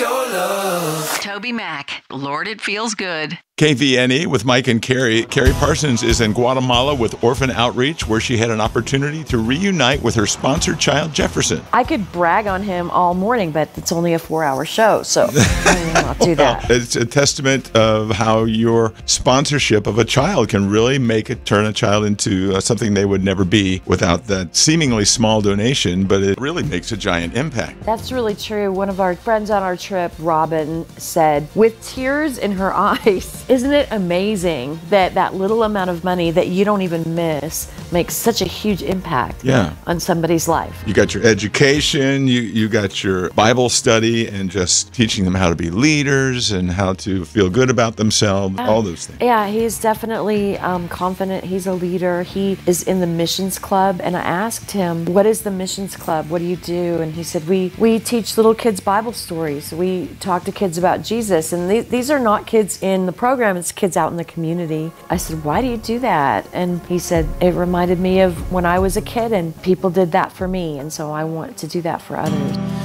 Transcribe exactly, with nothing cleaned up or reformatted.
your love. Toby Mac, Lord, it feels good. K V N E with Mike and Carrie. Carrie Parsons is in Guatemala with Orphan Outreach, where she had an opportunity to reunite with her sponsored child, Jefferson. I could brag on him all morning, but it's only a four-hour show, so I will not do that. It's a testament of how your sponsorship of a child can really make it turn a child into uh, something they would never be without that seemingly small donation, but it really makes a giant impact. That's really true. One of our friends on our trip, Robin, said, with tears in her eyes, isn't it amazing that that little amount of money that you don't even miss makes such a huge impact yeah. on somebody's life? You got your education, you, you got your Bible study, and just teaching them how to be leaders and how to feel good about themselves, yeah. all those things. Yeah, he's definitely um, confident. He's a leader. He is in the Missions Club, and I asked him, what is the Missions Club? What do you do? And he said, we, we teach little kids Bible stories. We talk to kids about Jesus, and these, these are not kids in the program. It's kids out in the community. I said, why do you do that? And he said, it reminded me of when I was a kid and people did that for me, and so I want to do that for others.